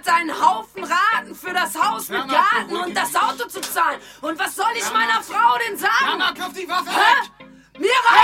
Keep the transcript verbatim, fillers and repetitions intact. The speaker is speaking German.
Monat einen Haufen Raten für das Haus Ja, mit Marc, Garten beruhig und dich. das Auto zu zahlen. Und was soll ich Ja, meiner Marc. Frau denn sagen? Ja, Marc, auf die Waffe Hä? weg! Mir reicht